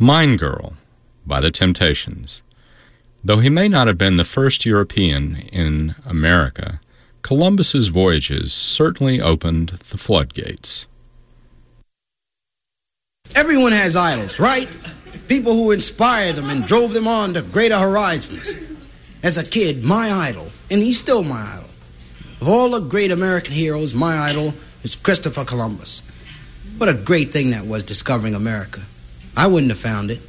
Mine Girl by The Temptations. Though he may not have been the first European in America, Columbus's voyages certainly opened the floodgates. Everyone has idols, right? People who inspired them and drove them on to greater horizons. As a kid, my idol, and he's still my idol. Of all the great American heroes, my idol is Christopher Columbus. What a great thing that was, discovering America. I wouldn't have found it.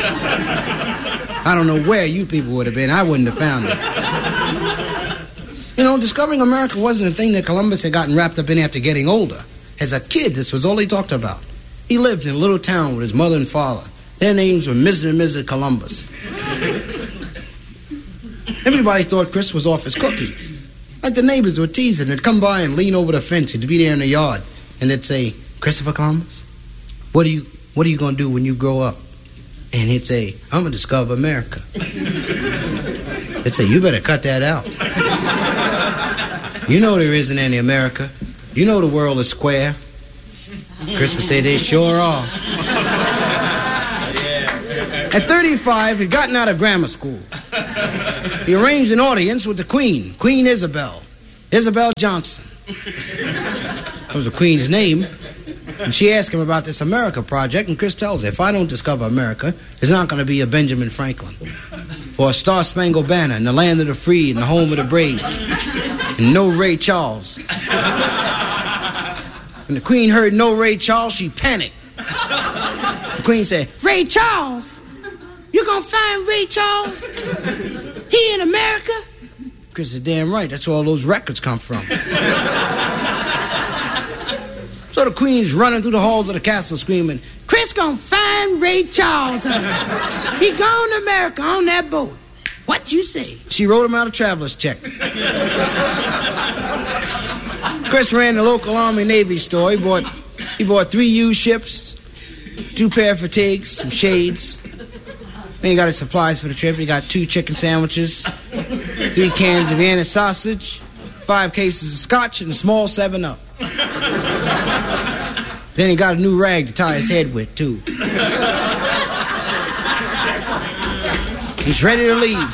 I don't know where you people would have been. I wouldn't have found it. You know, discovering America wasn't a thing that Columbus had gotten wrapped up in after getting older. As a kid, this was all he talked about. He lived in a little town with his mother and father. Their names were Mr. and Mrs. Columbus. Everybody thought Chris was off his cookie. Like the neighbors would tease him. They'd come by and lean over the fence. He'd be there in the yard. And they'd say, "Christopher Columbus, what are you going to do when you grow up?" And he'd say, "I'm going to discover America." They'd say, "You better cut that out. You know there isn't any America. You know the world is square." Chris would say, "They sure are." At 35, he'd gotten out of grammar school. He arranged an audience with the Queen, Queen Isabel Johnson. That was the Queen's name. And she asked him about this America project, and Chris tells her, if I don't discover America, there's not going to be a Benjamin Franklin, or a Star-Spangled Banner in the land of the free and the home of the brave, and no Ray Charles. When the Queen heard no Ray Charles, she panicked. The Queen said, "Ray Charles? You gonna find Ray Charles? He in America?" Chris said, "Damn right, that's where all those records come from." So the Queen's running through the halls of the castle screaming, "Chris gonna find Ray Charles. He gone to America on that boat. What you say?" She wrote him out a traveler's check. Chris ran the local Army-Navy store. He bought 3 used ships, 2 pair of fatigues, some shades. Then he got his supplies for the trip. He got 2 chicken sandwiches, 3 cans of Vienna sausage, 5 cases of scotch, and a small 7-Up. Then he got a new rag to tie his head with, too. He's ready to leave.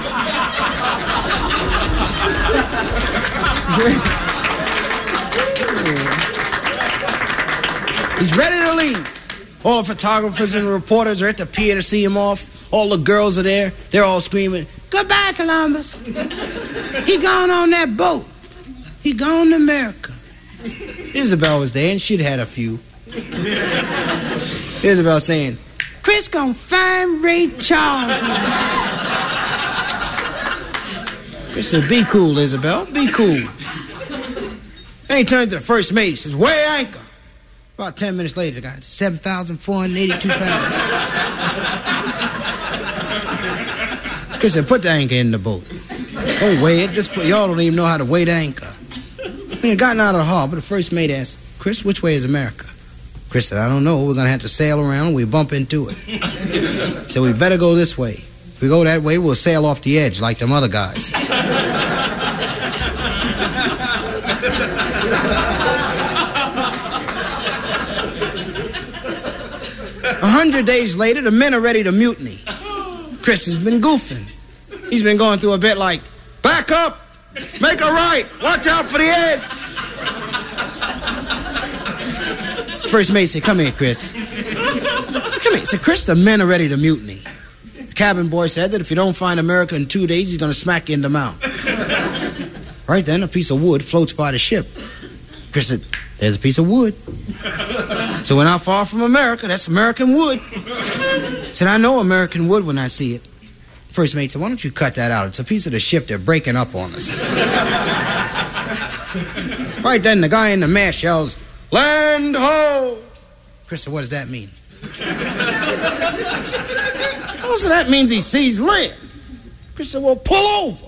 He's ready to leave. All the photographers and the reporters are at the pier to see him off. All the girls are there. They're all screaming, "Goodbye, Columbus. He gone on that boat. He gone to America." Isabel was there, and she'd had a few. Isabel saying, "Chris gonna find Ray Charles." Chris said, "Be cool, Isabel. Be cool." Then he turned to the first mate. He says, "Weigh anchor." About 10 minutes later, the guy said, 7,482 pounds. Chris said, "Put the anchor in the boat. Don't weigh it. Just put. Y'all don't even know how to weigh the anchor." When he had gotten out of the harbor, the first mate asked, "Chris, which way is America?" Chris said, "I don't know. We're going to have to sail around and we bump into it." So we better go this way. If we go that way, we'll sail off the edge like them other guys. 100 days later, the men are ready to mutiny. Chris has been goofing. He's been going through a bit like, "Back up! Make a right! Watch out for the edge!" First mate said, "Come here, Chris." "Come here." He said, "Chris, the men are ready to mutiny." The cabin boy said that if you don't find America in 2 days, he's going to smack you in the mouth. Right then, a piece of wood floats by the ship. Chris said, "There's a piece of wood. So we're not far from America. That's American wood." He said, "I know American wood when I see it." First mate said, "Why don't you cut that out? It's a piece of the ship. They're breaking up on us." Right then, the guy in the mast yells, "Land ho!" Chris said, "What does that mean?" "Oh, so that means he sees land." Chris said, "Well, pull over."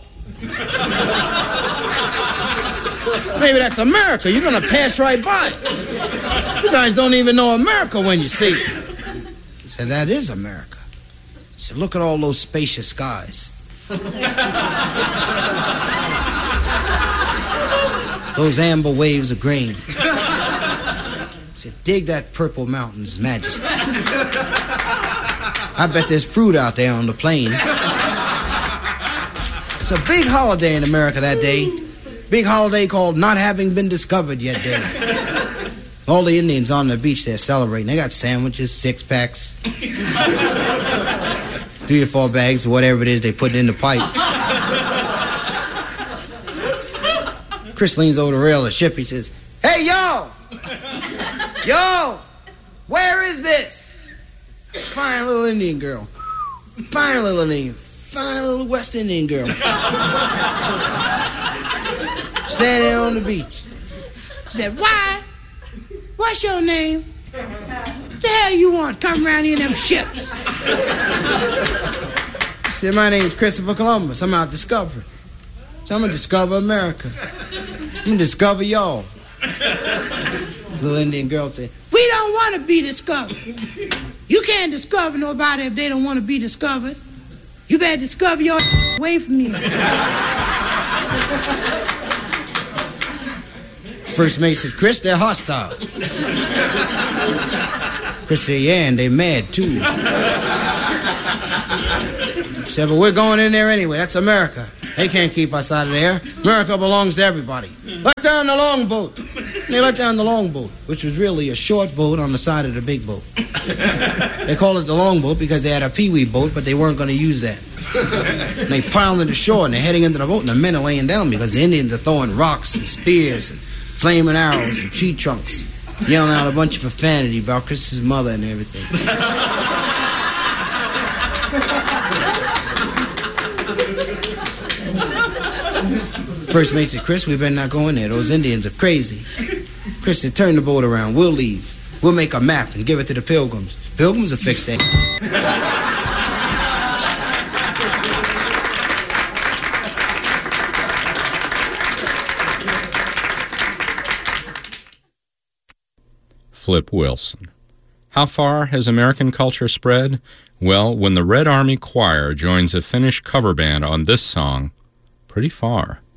"Maybe that's America. You're going to pass right by it. You guys don't even know America when you see it." He said, "That is America." He said, "Look at all those spacious skies. Those amber waves of grain." He said, "Dig that purple mountain's majesty." I bet there's fruit out there on the plain. It's a big holiday in America that day. Big holiday called Not Having Been Discovered Yet Day. All the Indians on the beach there celebrating. They got sandwiches, 6-packs, 3 or 4 bags of whatever it is they put in the pipe. Chris leans over the rail of the ship. He says, "Hey, yo! Yo! Where is this?" Fine little Indian girl. Fine little Indian. Fine little West Indian girl. Standing on the beach. She said, "Why? What's your name? What the hell you want? Come around here in them ships." She said, "My name's Christopher Columbus. I'm out discovering. So I'm going to discover America. I'm going to discover y'all." Little Indian girl said, "We don't want to be discovered. You can't discover nobody if they don't want to be discovered. You better discover your away from me." First mate said, "Chris, they're hostile." Chris said, "Yeah, and they're mad, too." He said, "But we're going in there anyway. That's America. They can't keep us out of there. America belongs to everybody. Let down the longboat." And they let down the longboat, which was really a short boat on the side of the big boat. They called it the longboat because they had a peewee boat, but they weren't going to use that. And they piled into shore, and they're heading into the boat, and the men are laying down because the Indians are throwing rocks and spears and flaming arrows and tree trunks, yelling out a bunch of profanity about Chris's mother and everything. First mate said, "Chris, we better not go in there. Those Indians are crazy." Chris said, "Turn the boat around. We'll leave. We'll make a map and give it to the Pilgrims. Pilgrims will fix that." Flip Wilson. How far has American culture spread? Well, when the Red Army Choir joins a Finnish cover band on this song, pretty far.